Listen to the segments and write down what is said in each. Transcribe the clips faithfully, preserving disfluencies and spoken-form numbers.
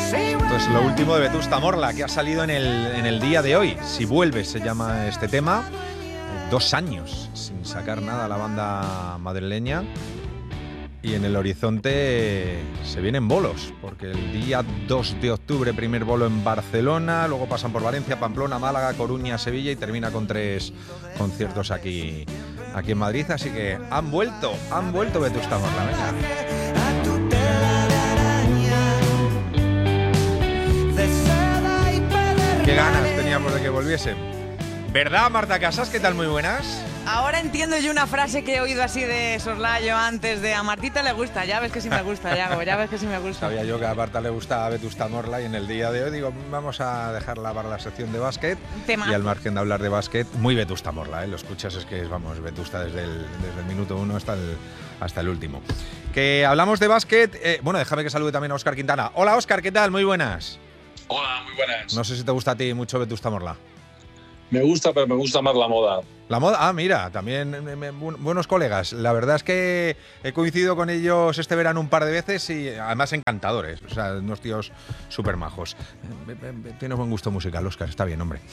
Esto es lo último de Vetusta Morla, que ha salido en el, en el día de hoy. Si vuelves, se llama este tema. Dos años sin sacar nada a la banda madrileña. Y en el horizonte se vienen bolos, porque el día dos de octubre, primer bolo en Barcelona, luego pasan por Valencia, Pamplona, Málaga, Coruña, Sevilla y termina con tres conciertos aquí, aquí en Madrid. Así que han vuelto, han vuelto Vetusta Morla. Venga. Qué ganas teníamos de que volviesen. ¿Verdad, Marta Casas? ¿Qué tal? Muy buenas. Ahora entiendo yo una frase que he oído así de soslayo antes de a Martita le gusta. Ya ves que sí me gusta, Yago, ya ves que sí me gusta. Sabía yo que a Marta le gustaba Vetusta Morla y en el día de hoy digo, vamos a dejarla para la sección de básquet. Tema. Y al margen de hablar de básquet, muy Vetusta Morla, ¿eh? Lo escuchas, es que es, vamos, Vetusta desde el, desde el minuto uno hasta el, hasta el último. Que hablamos de básquet, eh, bueno, déjame que salude también a Óscar Quintana. Hola, Óscar, ¿qué tal? Muy buenas. Hola, muy buenas. No sé si te gusta a ti mucho Vetusta Morla. Me gusta, pero me gusta más la moda. La moda, ah, mira, también eh, eh, buenos colegas. La verdad es que he coincidido con ellos este verano un par de veces y además encantadores. O sea, unos tíos súper majos. Eh, eh, Tienes buen gusto musical, Óscar, está bien, hombre.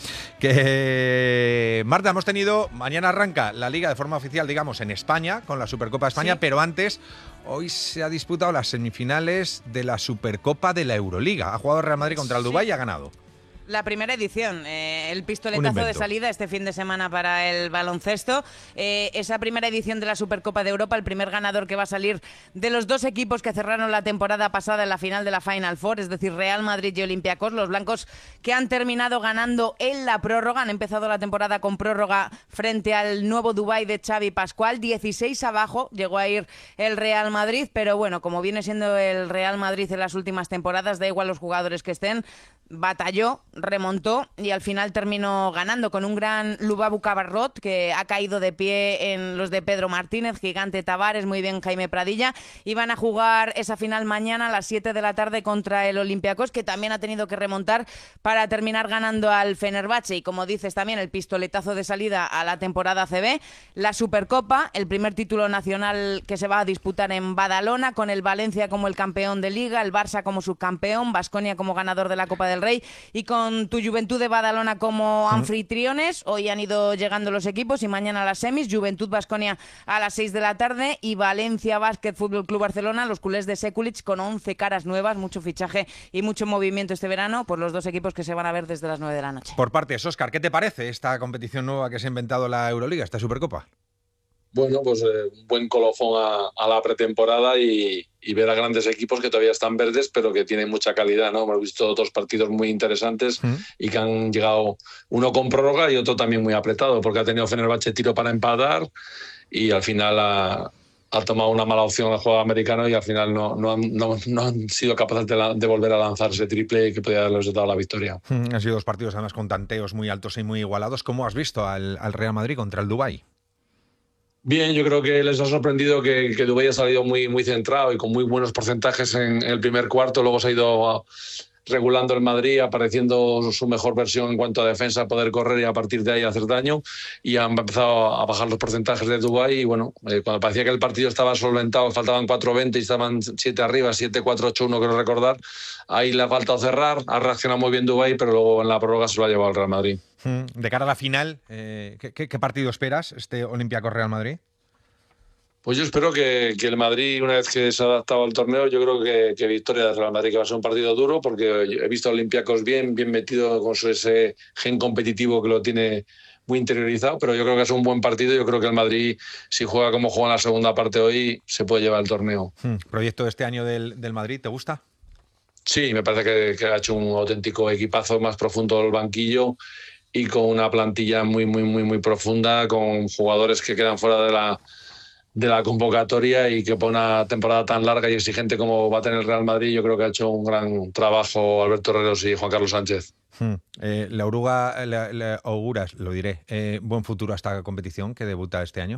Que Marta, hemos tenido, mañana arranca la Liga de forma oficial, digamos, en España, con la Supercopa de España, sí. Pero antes, hoy se ha disputado las semifinales de la Supercopa de la Euroliga. Ha jugado el Real Madrid contra el Dubái, sí. Y ha ganado. La primera edición, eh, el pistoletazo de salida este fin de semana para el baloncesto. Eh, esa primera edición de la Supercopa de Europa, el primer ganador que va a salir de los dos equipos que cerraron la temporada pasada en la final de la Final Four, es decir, Real Madrid y Olympiacos, los blancos que han terminado ganando en la prórroga, han empezado la temporada con prórroga frente al nuevo Dubái de Xavi Pascual, dieciséis abajo, llegó a ir el Real Madrid, pero bueno, como viene siendo el Real Madrid en las últimas temporadas, da igual los jugadores que estén, batalló, remontó y al final terminó ganando con un gran Lubabu Cabarrot que ha caído de pie en los de Pedro Martínez, Gigante Tavares, muy bien Jaime Pradilla, y van a jugar esa final mañana a las siete de la tarde contra el Olympiacos, que también ha tenido que remontar para terminar ganando al Fenerbahce. Y como dices también, el pistoletazo de salida a la temporada A C B, la Supercopa, el primer título nacional que se va a disputar en Badalona, con el Valencia como el campeón de Liga, el Barça como subcampeón, Baskonia como ganador de la Copa del Rey y con tu Juventud de Badalona como anfitriones. Hoy han ido llegando los equipos y mañana a las semis, Juventud Baskonia a las seis de la tarde y Valencia Básquet Fútbol Club Barcelona, los culés de Sekulic, con once caras nuevas, mucho fichaje y mucho movimiento este verano por los dos equipos que se van a ver desde las nueve de la noche. Por partes, Óscar, ¿qué te parece esta competición nueva que se ha inventado la Euroliga, esta Supercopa? Bueno, pues eh, un buen colofón a, a la pretemporada y, y ver a grandes equipos que todavía están verdes, pero que tienen mucha calidad, ¿no? Hemos visto dos partidos muy interesantes ¿Mm? y que han llegado uno con prórroga y otro también muy apretado, porque ha tenido Fenerbahce tiro para empatar y al final ha, ha tomado una mala opción al juego americano y al final no, no, han, no, no han sido capaces de, la, de volver a lanzar ese triple que podía haberles dado la victoria. Han sido dos partidos además con tanteos muy altos y muy igualados. ¿Cómo has visto al, al Real Madrid contra el Dubái? Bien, yo creo que les ha sorprendido que, que Dubái ha salido muy, muy centrado y con muy buenos porcentajes en, en el primer cuarto. Luego se ha ido a, regulando el Madrid, apareciendo su mejor versión en cuanto a defensa, poder correr y a partir de ahí hacer daño. Y han empezado a bajar los porcentajes de Dubái. Y bueno, eh, cuando parecía que el partido estaba solventado, faltaban cuatro veinte y estaban siete arriba, siete cuatro ocho uno, quiero recordar. Ahí le ha faltado cerrar, ha reaccionado muy bien Dubái, pero luego en la prórroga se lo ha llevado el Real Madrid. De cara a la final, eh, ¿qué, ¿qué partido esperas, este Olympiacos Real Madrid? Pues yo espero que, que el Madrid, una vez que se ha adaptado al torneo, yo creo que, que victoria del Real Madrid, que va a ser un partido duro, porque he visto a Olympiacos bien, bien metido con su, ese gen competitivo que lo tiene muy interiorizado, pero yo creo que es un buen partido. Yo creo que el Madrid, si juega como juega en la segunda parte hoy, se puede llevar el torneo. Hmm. ¿Proyecto de este año del, del Madrid te gusta? Sí, me parece que, que ha hecho un auténtico equipazo, más profundo el banquillo y con una plantilla muy, muy, muy, muy profunda, con jugadores que quedan fuera de la, de la convocatoria y que por una temporada tan larga y exigente como va a tener el Real Madrid, yo creo que ha hecho un gran trabajo Alberto Herreros y Juan Carlos Sánchez. Hmm. Eh, la Oruga, la, la auguras, lo diré, eh, buen futuro a esta competición que debuta este año.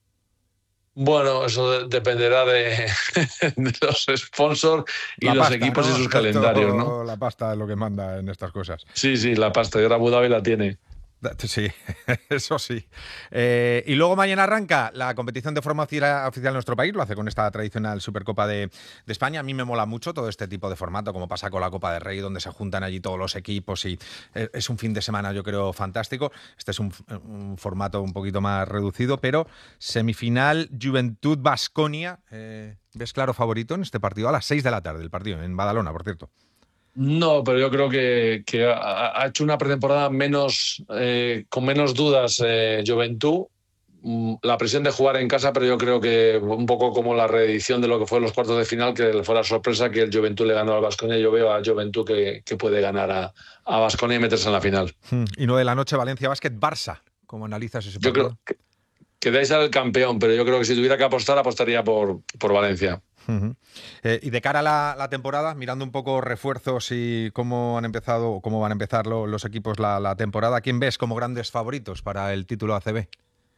Bueno, eso de, dependerá de, de los sponsors y la los pasta, equipos, ¿no? y sus Esto, calendarios, ¿no? La pasta es lo que manda en estas cosas. Sí, sí, la pasta. Y ahora Abu Dhabi la tiene. Sí, eso sí. Eh, y luego mañana arranca la competición de forma oficial en nuestro país, lo hace con esta tradicional Supercopa de, de España. A mí me mola mucho todo este tipo de formato, como pasa con la Copa del Rey, donde se juntan allí todos los equipos y es un fin de semana, yo creo, fantástico. Este es un, un formato un poquito más reducido, pero semifinal Juventud-Baskonia. Eh, ¿Ves claro favorito en este partido? A las seis de la tarde, el partido, en Badalona, por cierto. No, pero yo creo que, que ha, ha hecho una pretemporada menos, eh, con menos dudas eh, Juventud. La presión de jugar en casa, pero yo creo que un poco como la reedición de lo que fue los cuartos de final, que fue la sorpresa que el Juventud le ganó al Baskonia. Yo veo a Juventud que, que puede ganar a, a Baskonia y meterse en la final. Y nueve de la noche, Valencia Basket, Barça. ¿Cómo analizas ese partido? Yo creo que, que de ahí sale el campeón, pero yo creo que si tuviera que apostar, apostaría por, por Valencia. Uh-huh. Eh, y de cara a la, la temporada, mirando un poco refuerzos y cómo han empezado o cómo van a empezar lo, los equipos la, la temporada, ¿quién ves como grandes favoritos para el título A C B?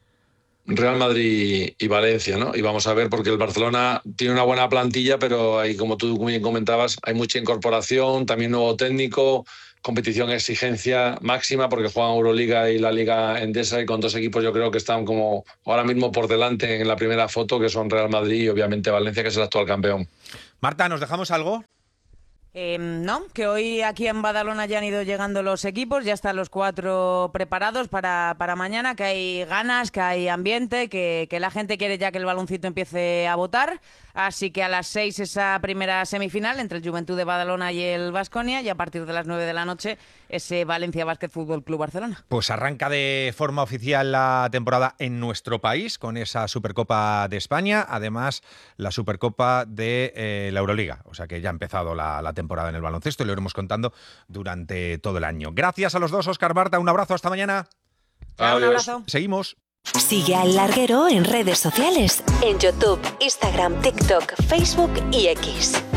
Real Madrid y Valencia, ¿no? Y vamos a ver, porque el Barcelona tiene una buena plantilla, pero ahí, como tú bien comentabas, hay mucha incorporación, también nuevo técnico, competición, exigencia máxima, porque juegan Euroliga y la Liga Endesa, y con dos equipos yo creo que están como ahora mismo por delante en la primera foto, que son Real Madrid y obviamente Valencia, que es el actual campeón. Marta, ¿nos dejamos algo? Eh, no, que hoy aquí en Badalona ya han ido llegando los equipos, ya están los cuatro preparados para, para mañana, que hay ganas, que hay ambiente, que, que la gente quiere ya que el baloncito empiece a votar. Así que a las seis esa primera semifinal entre el Juventud de Badalona y el Baskonia, y a partir de las nueve de la noche ese Valencia Basket Fútbol Club Barcelona. Pues arranca de forma oficial la temporada en nuestro país con esa Supercopa de España, además la Supercopa de eh, la Euroliga, o sea que ya ha empezado la, la temporada en el baloncesto y lo iremos contando durante todo el año. Gracias a los dos, Óscar, Marta, un abrazo, hasta mañana. Chao, un abrazo. Seguimos. Sigue al Larguero en redes sociales, en YouTube, Instagram, TikTok, Facebook y X.